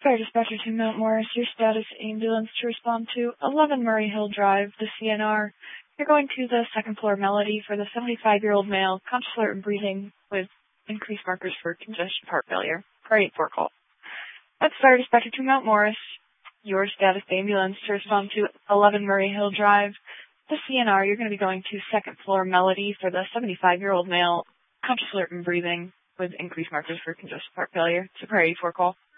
Fire dispatcher to Mount Morris, your status ambulance to respond to 11 Murray Hill Drive, the CNR. You're going to the second floor Melody for the 75-year-old male, conscious alert and breathing with increased markers for congestion heart failure. Priority 4 call. That's fire dispatcher to Mount Morris, your status ambulance to respond to 11 Murray Hill Drive, the CNR. You're going to be going to second floor Melody for the 75-year-old male, conscious alert and breathing with increased markers for congestion heart failure. It's a priority 4 call.